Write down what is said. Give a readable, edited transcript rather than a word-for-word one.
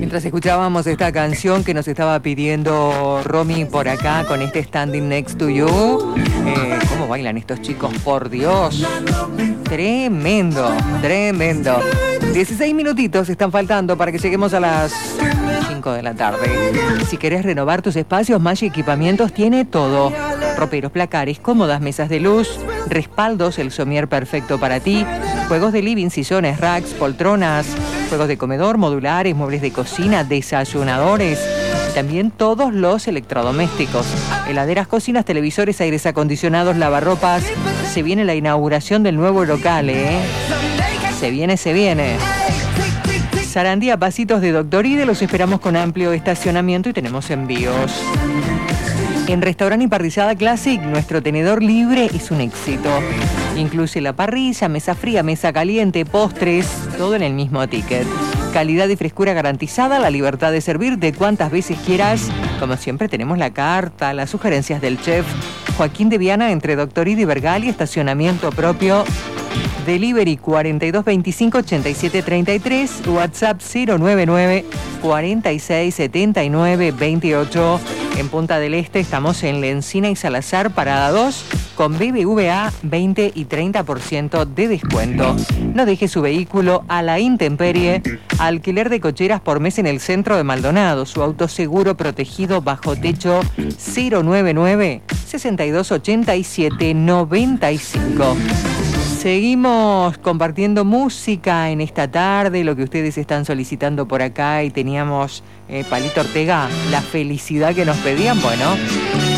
Mientras escuchábamos esta canción que nos estaba pidiendo Romy por acá con este Standing Next to You, ¿cómo bailan estos chicos? Por Dios, tremendo, tremendo. 16 minutitos están faltando para que lleguemos a las 5 de la tarde. Si querés renovar tus espacios, Maggi Equipamientos tiene todo. Roperos, placares, cómodas mesas de luz, respaldos, el somier perfecto para ti, juegos de living, sillones, racks, poltronas, juegos de comedor, modulares, muebles de cocina, desayunadores, y también todos los electrodomésticos, heladeras, cocinas, televisores, aires acondicionados, lavarropas. Se viene la inauguración del nuevo local, Se viene. Sarandí a pasitos de Doctor Ide, los esperamos con amplio estacionamiento y tenemos envíos. En Restaurante y Parrillada Classic, nuestro tenedor libre es un éxito. Incluye la parrilla, mesa fría, mesa caliente, postres, todo en el mismo ticket. Calidad y frescura garantizada, la libertad de servirte cuantas veces quieras. Como siempre tenemos la carta, las sugerencias del chef Joaquín de Viana entre Doctor Ide y Vergali, estacionamiento propio. Delivery 4225-8733, WhatsApp 099 467928. En Punta del Este estamos en Lencina y Salazar, parada 2, con BBVA 20 y 30% de descuento. No deje su vehículo a la intemperie. Alquiler de cocheras por mes en el centro de Maldonado. Su auto seguro protegido bajo techo 099 6287 95. Seguimos compartiendo música en esta tarde, lo que ustedes están solicitando por acá, y teníamos Palito Ortega, la felicidad que nos pedían. Bueno,